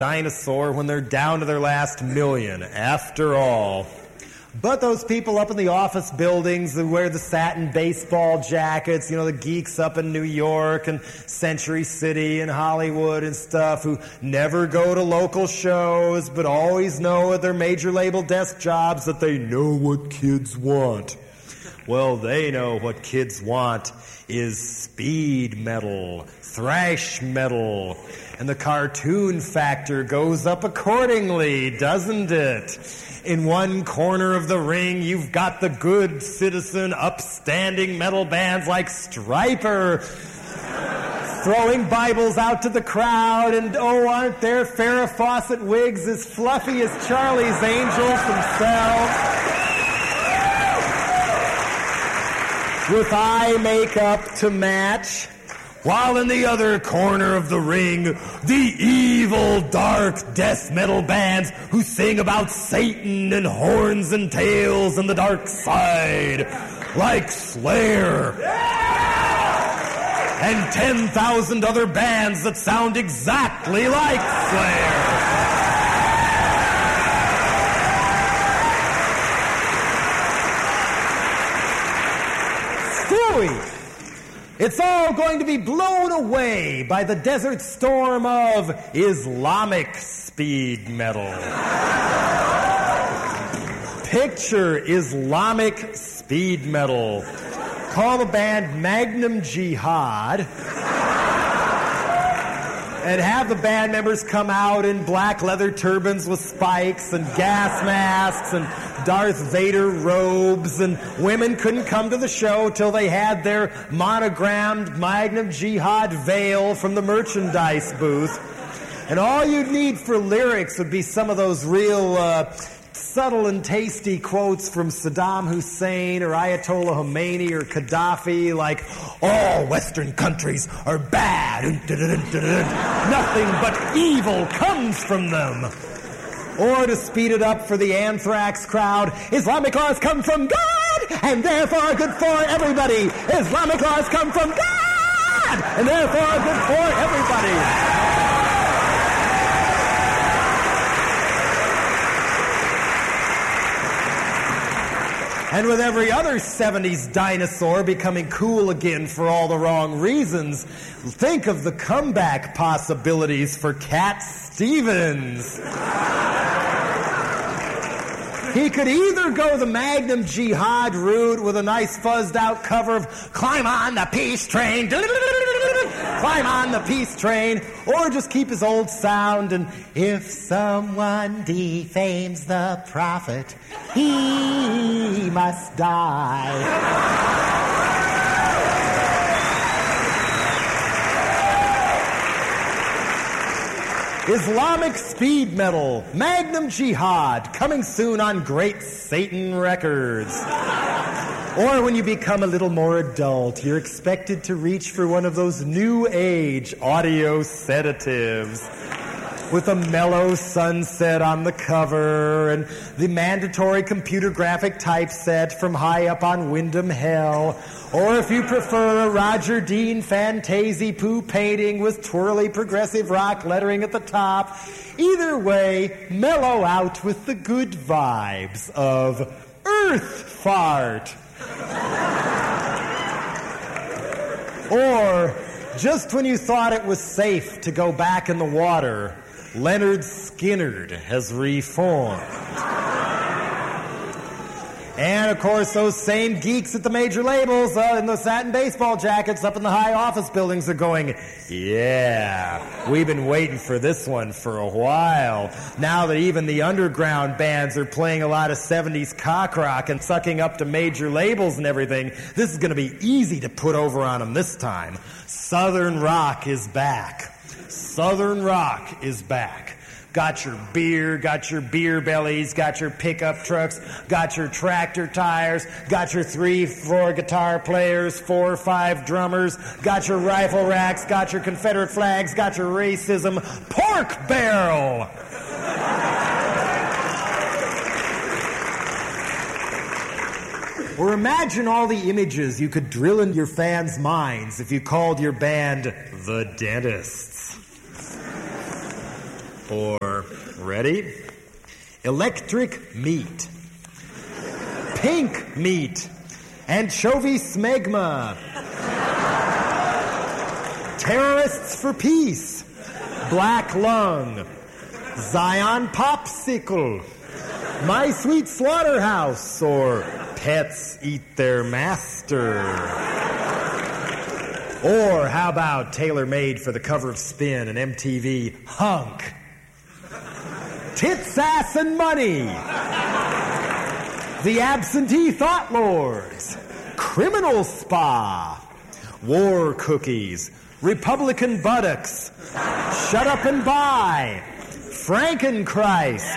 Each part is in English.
dinosaur when they're down to their last million, after all. But those people up in the office buildings who wear the satin baseball jackets, the geeks up in New York and Century City and Hollywood and stuff, who never go to local shows but always know at their major label desk jobs that they know what kids want. Well, they know what kids want is speed metal, thrash metal, and the cartoon factor goes up accordingly, doesn't it? In one corner of the ring, you've got the good citizen, upstanding metal bands like Stryper throwing Bibles out to the crowd, and aren't their Farrah Fawcett wigs as fluffy as Charlie's Angels themselves? With eye makeup to match. While in the other corner of the ring, the evil, dark death metal bands who sing about Satan and horns and tails and the dark side, like Slayer. And 10,000 other bands that sound exactly like Slayer. It's all going to be blown away by the desert storm of Islamic speed metal. Picture Islamic speed metal. Call the band Magnum Jihad and have the band members come out in black leather turbans with spikes and gas masks and Darth Vader robes, and women couldn't come to the show till they had their monogrammed Magnum Jihad veil from the merchandise booth. And all you'd need for lyrics would be some of those real subtle and tasty quotes from Saddam Hussein or Ayatollah Khomeini or Gaddafi, like, all Western countries are bad. Nothing but evil comes from them. Or to speed it up for the Anthrax crowd, Islamic laws come from God, and therefore good for everybody. Islamic laws come from God, and therefore good for everybody. And with every other 70s dinosaur becoming cool again for all the wrong reasons, think of the comeback possibilities for Cat Stevens. He could either go the Magnum Jihad route with a nice fuzzed out cover of Climb on the Peace Train, climb on the peace train, or just keep his old sound and if someone defames the prophet, he must die. Islamic speed metal, Magnum Jihad, coming soon on Great Satan Records. Or when you become a little more adult, you're expected to reach for one of those new age audio sedatives with a mellow sunset on the cover and the mandatory computer graphic typeset from high up on Windham Hell. Or if you prefer a Roger Dean Fantasy Poo painting with twirly progressive rock lettering at the top. Either way, mellow out with the good vibes of Earth Fart. Or, just when you thought it was safe to go back in the water, Leonard Skinnard has reformed. And, of course, those same geeks at the major labels in the satin baseball jackets up in the high office buildings are going, yeah, we've been waiting for this one for a while. Now that even the underground bands are playing a lot of 70s cock rock and sucking up to major labels and everything, this is going to be easy to put over on them this time. Southern rock is back. Southern rock is back. Got your beer bellies, got your pickup trucks, got your tractor tires, got your 3-4 guitar players, 4 or 5 drummers, got your rifle racks, got your Confederate flags, got your racism pork barrel. Or imagine all the images you could drill into your fans' minds if you called your band The Dentists. Or, ready? Electric meat. Pink meat. Anchovy smegma. Terrorists for peace. Black lung. Zion popsicle. My sweet slaughterhouse. Or pets eat their master. Or how about tailor-made for the cover of Spin and MTV, Hunk. Tits, ass, and money. The absentee thought lords. Criminal spa. War cookies. Republican buttocks. Shut up and buy. Frankenchrist.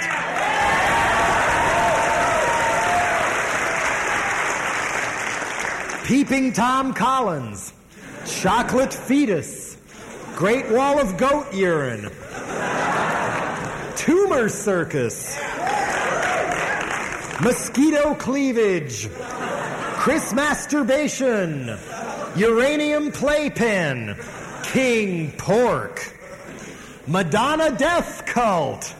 Peeping Tom Collins. Chocolate fetus. Great wall of goat urine. Tumor circus. Mosquito cleavage. Chris masturbation. Uranium playpen. King pork. Madonna death cult.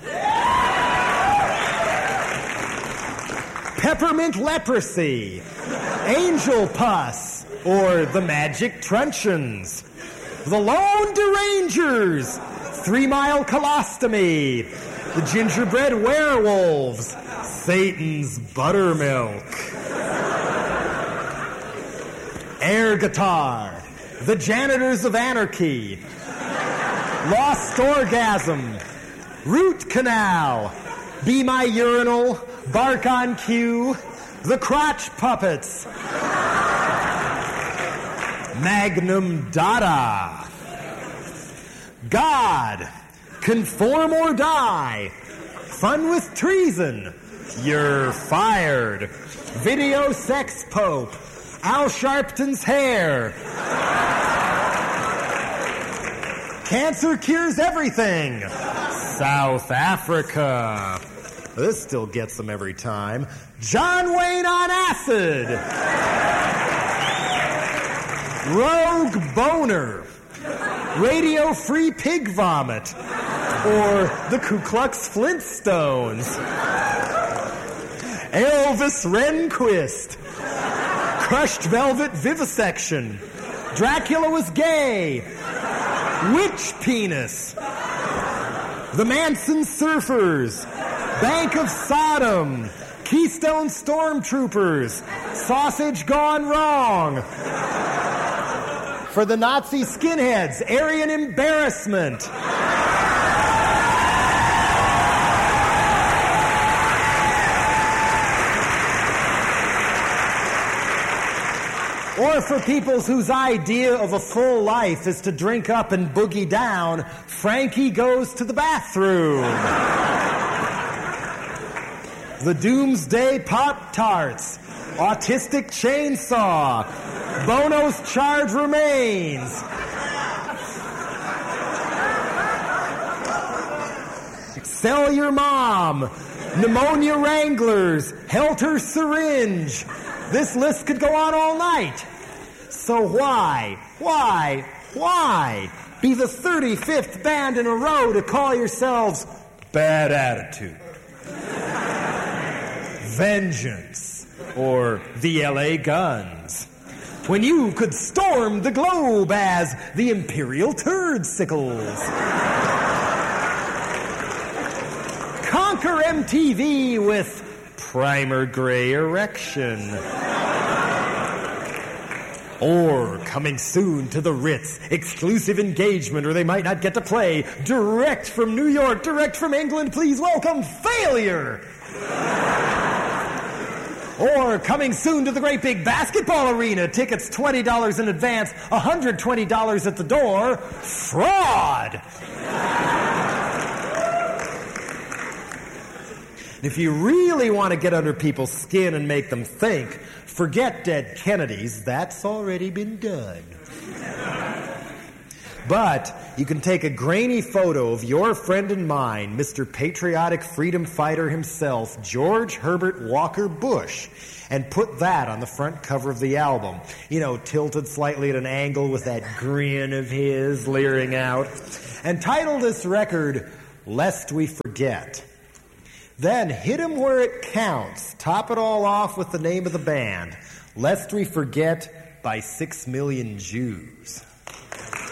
Peppermint leprosy. Angel pus. Or the magic truncheons. The Lone Derangers. 3 Mile colostomy. The gingerbread werewolves. Satan's buttermilk. Air guitar. The janitors of anarchy. Lost orgasm. Root canal. Be my urinal. Bark on cue. The crotch puppets. Magnum Dada. God. Conform or die. Fun with treason. You're fired. Video sex pope. Al Sharpton's hair. Cancer cures everything. South Africa. This still gets them every time. John Wayne on acid. Rogue boner. Radio-free pig vomit. Or the Ku Klux Flintstones. Elvis Rehnquist. Crushed velvet vivisection. Dracula was gay. Witch penis. The Manson Surfers. Bank of Sodom. Keystone Stormtroopers. Sausage gone wrong. For the Nazi skinheads, Aryan embarrassment. Or for people whose idea of a full life is to drink up and boogie down, Frankie Goes to the Bathroom. The Doomsday Pop-Tarts. Autistic Chainsaw. Bono's Charred Remains. Sell Your Mom. Pneumonia Wranglers. Helter Syringe. This list could go on all night. So why be the 35th band in a row to call yourselves Bad Attitude, Vengeance, or the LA Guns, when you could storm the globe as the Imperial Turdsickles? Conquer MTV with Primer Gray Erection. Or coming soon to the Ritz, exclusive engagement, or they might not get to play. Direct from New York, direct from England, please welcome Failure. Or coming soon to the great big basketball arena, tickets $20 in advance, $120 at the door. Fraud. If you really want to get under people's skin and make them think, forget dead Kennedys. That's already been done. But you can take a grainy photo of your friend and mine, Mr. Patriotic Freedom Fighter himself, George Herbert Walker Bush, and put that on the front cover of the album. You know, tilted slightly at an angle with that grin of his leering out. And title this record, lest we forget. Then hit 'em where it counts. Top it all off with the name of the band, Lest We Forget by 6 Million Jews.